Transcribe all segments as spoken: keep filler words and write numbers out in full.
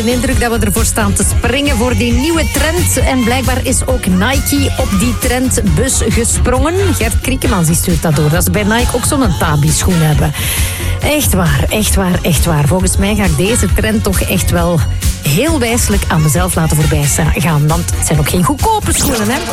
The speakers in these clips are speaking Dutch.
De indruk dat we ervoor staan te springen voor die nieuwe trend. En blijkbaar is ook Nike op die trendbus gesprongen. Gert Kriekemans die stuurt dat door. Dat ze bij Nike ook zo'n Tabi-schoen hebben. Echt waar, echt waar, echt waar. Volgens mij ga ik deze trend toch echt wel heel wijselijk aan mezelf laten voorbij gaan. Want het zijn ook geen goedkope schoenen, hè.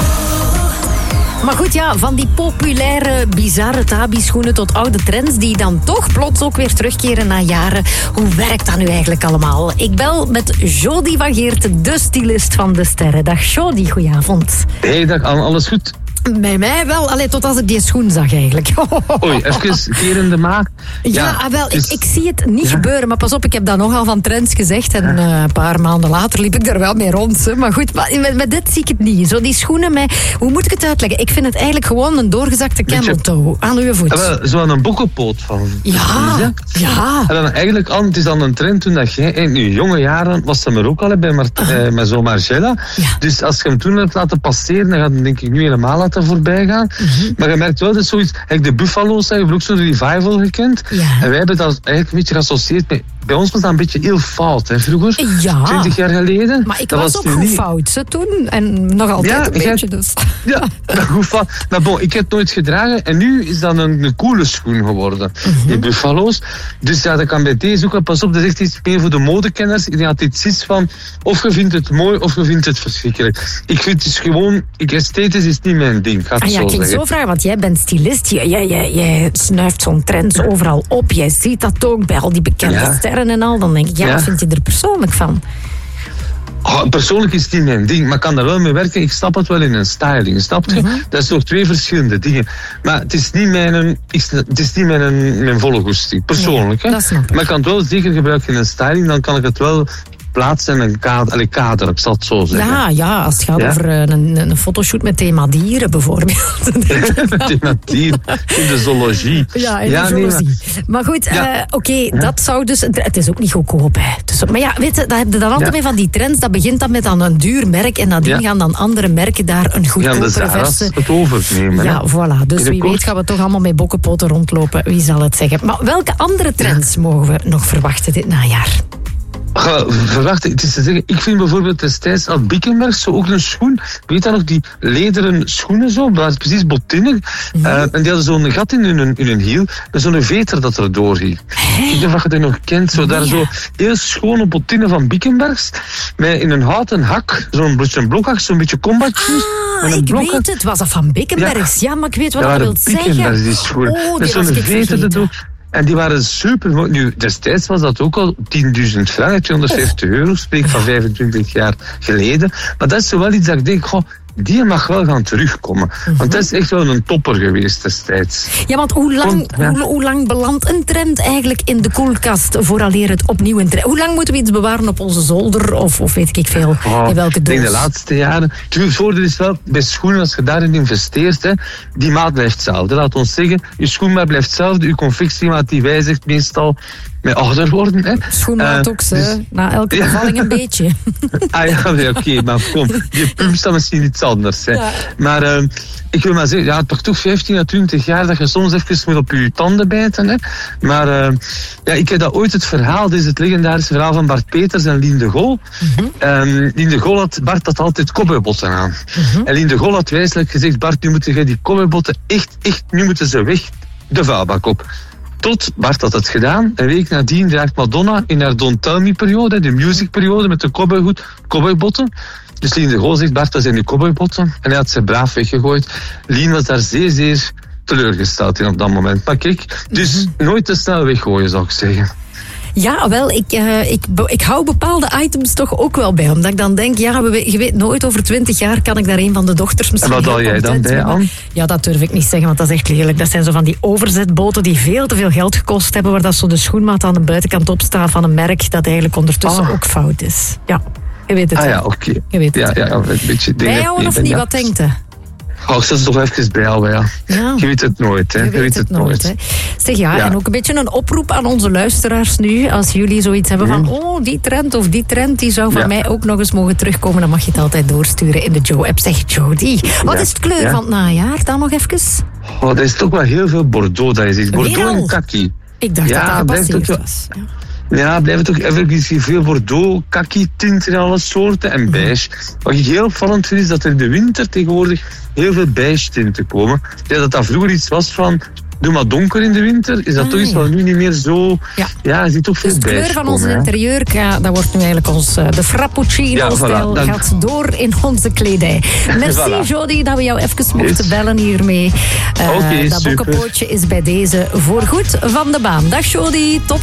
Maar goed, ja, van die populaire, bizarre Tabi-schoenen tot oude trends die dan toch plots ook weer terugkeren na jaren. Hoe werkt dat nu eigenlijk allemaal? Ik bel met Jody van Geert, de stylist van De Sterren. Dag Jody, goedenavond. Hey, dag, alles goed? Bij mij wel, allee, tot als ik die schoen zag eigenlijk. Oei, even keer in de maag. Ja, ja wel, dus, ik, ik zie het niet ja. gebeuren, maar pas op, ik heb dat nogal van trends gezegd en ja. uh, een paar maanden later liep ik er wel mee rond. Hè. Maar goed, maar met, met dit zie ik het niet. Zo die schoenen, met, hoe moet ik het uitleggen? Ik vind het eigenlijk gewoon een doorgezakte camel toe aan uw voet. Ja, zo aan een bokkenpoot van. Ja, ja. ja. En dan eigenlijk al, het is dan een trend toen dat jij, in je jonge jaren, was dat maar ook al bij Mart, uh. eh, met zo'n Margiela. Ja. Dus als je hem toen hebt laten passeren, dan gaat hem denk ik nu helemaal laten voorbij gaan. Mm-hmm. Maar je merkt wel dat zoiets, eigenlijk de Buffalo's hebben ook zo'n revival gekend. Ja. En wij hebben dat eigenlijk een beetje geassocieerd met. Bij ons was dat een beetje heel fout, hè, vroeger. Ja. Twintig jaar geleden. Maar ik dat was, was ook goed niet fout, hè, toen. En nog altijd ja, een beetje, hebt, dus. Ja, dat goed fout. Maar bon, ik heb het nooit gedragen. En nu is dat een, een coole schoen geworden. Mm-hmm. Die Buffalo's. Dus ja, dat kan bij deze ook wel. Pas op, dat is echt iets meer voor de modekenners. Ik denk dat dit is van, of je vindt het mooi, of je vindt het verschrikkelijk. Ik vind het gewoon, ik, esthetisch is niet mijn ding. Ga ah, ja, ik zo vragen, want jij bent stylist. Jij, jij, jij, jij snuift zo'n trends overal op. Jij ziet dat ook bij al die bekende ja. sterren en al. Dan denk ik, ja, ja. wat vind je er persoonlijk van? Oh, persoonlijk is het niet mijn ding, maar ik kan daar wel mee werken. Ik snap het wel in een styling, snap je? Mm-hmm. Dat is toch twee verschillende dingen. Maar het is niet mijn, het is niet mijn, mijn volle goesting, persoonlijk. Nee, hè? Maar ik kan het wel zeker gebruiken in een styling, dan kan ik het wel plaatsen en een kader, allee, kader, ik zal het zo zeggen. Ja, ja, als het gaat ja? over een, een fotoshoot met thema dieren bijvoorbeeld. Met thema dieren, in de zoologie. Ja, in ja, de zoologie. Nee, maar maar goed, ja. uh, oké, okay, ja. dat zou dus. Het is ook niet goedkoop, hè. Dus, maar ja, weet je, dat heb je dan altijd ja. mee van die trends. Dat begint dan met dan een duur merk en nadien ja. gaan dan andere merken daar een goedkopere ja, versie. het overnemen. Ja, hè? Voilà. Dus wie weet gaan we toch allemaal met bokkenpoten rondlopen. Wie zal het zeggen? Maar welke andere trends ja. mogen we nog verwachten dit najaar? Ga, verwacht, het is te zeggen, ik vind bijvoorbeeld destijds had Bickenberg zo ook een schoen, weet je nog, die lederen schoenen zo, dat is precies botinnen, mm-hmm. uh, en die hadden zo'n gat in hun, in hun hiel, met zo'n veter dat er doorging. Hey. Ik denk dat je dat nog kent, zo, daar ja. zo heel schone botinnen van Bickenbergs, met in een houten hak, zo'n beetje blokhak, zo'n beetje combat shoes. Ah, ik blokhak. weet het, was dat van Bickenbergs? Ja, ja maar ik weet wat ja, dat wil zeggen. Bickenbergs, die schoenen. Oh, die met zo'n veter erdoor. En die waren super mooi. Nu, destijds was dat ook al tienduizend frank, tweehonderdvijftig euro, spreek van vijfentwintig jaar geleden. Maar dat is zo wel iets dat ik denk, goh, die mag wel gaan terugkomen. Mm-hmm. Want dat is echt wel een topper geweest destijds. Ja, want hoe lang, Komt, ja. hoe, hoe lang belandt een trend eigenlijk in de koelkast vooraleer het opnieuw een trend? Hoe lang moeten we iets bewaren op onze zolder of, of weet ik veel, oh, in welke doos? Ik denk de laatste jaren. Het voordeel is wel, bij schoenen, als je daarin investeert, hè, die maat blijft hetzelfde. Laat ons zeggen, je schoenmaat blijft hetzelfde, je confectiemaat die wijzigt meestal met ouder worden. Hè. Schoenmaat uh, ook, dus, na elke ja. bevalling een beetje. Ah ja, nee, oké, okay, maar kom, die pumps dan misschien iets anders. Hè. Ja. Maar uh, ik wil maar zeggen, ja, het pakt toch vijftien à twintig jaar dat je soms even moet op je tanden bijten. Hè. Maar uh, ja, ik heb dat ooit het verhaal, dit is het legendarische verhaal van Bart Peters en Lien de Gol. Mm-hmm. Um, Lien de Gol had, Bart had altijd cowboybotten aan. Mm-hmm. En Lien de Gol had wijselijk gezegd, Bart, nu moeten jij die cowboybotten echt, echt, nu moeten ze weg de vuilbak op. Tot Bart had het gedaan. Een week nadien draagt Madonna in haar Don't Tell Me-periode, de musicperiode met de cowboyhoed, cowboybotten. Dus Lien de Gol zegt, Bart, dat zijn die cowboybotten. En hij had ze braaf weggegooid. Lien was daar zeer, zeer teleurgesteld in op dat moment. Maar kijk, dus mm-hmm. nooit te snel weggooien, zou ik zeggen. Ja, wel, ik, uh, ik, ik hou bepaalde items toch ook wel bij. Omdat ik dan denk, ja, we, je weet nooit, over twintig jaar kan ik daar een van de dochters misschien... En wat hou jij dan bij aan? Ja, dat durf ik niet zeggen, want dat is echt lelijk. Dat zijn zo van die overzetboten die veel te veel geld gekost hebben, waar dat zo de schoenmaat aan de buitenkant op staat van een merk dat eigenlijk ondertussen ah. ook fout is. Ja, je weet het. Ah ja, oké. Okay. Je weet het. Ja, ja, een beetje bijhouden of niet, ja. Wat denkt je? Oh, ik zet het toch even bijhouden, ja. ja. Je weet het nooit, hè. Je weet, je weet het, het nooit. Hè. Zeg ja, ja, en ook een beetje een oproep aan onze luisteraars nu. Als jullie zoiets hebben van, oh, die trend of die trend, die zou van ja. mij ook nog eens mogen terugkomen. Dan mag je het altijd doorsturen in de Joe-app. Zeg, Jody, wat ja. is het kleur ja. van het najaar? Dan nog even. Oh, dat is toch wel heel veel Bordeaux, dat je ziet. Bordeaux en kaki. Ik dacht ja, dat dat gepasseerd was. Ja. Ja, blijven toch even veel Bordeaux, kaki tinten en alle soorten en beige. Wat ik heel opvallend vind is dat er in de winter tegenwoordig heel veel beige tinten komen. Ja, dat dat vroeger iets was van doe maar donker in de winter, is dat ah, toch iets wat nu niet meer zo... Ja, ja je ziet toch veel dus de kleur beige van komen, ons hè? interieur, ja, dat wordt nu eigenlijk ons... Uh, de frappuccino-stijl ja, voilà, gaat door in onze kledij. Merci voilà. Jody, dat we jou even mochten bellen hiermee. Uh, okay, dat boekenpootje is bij deze voorgoed van de baan. Dag Jody, tot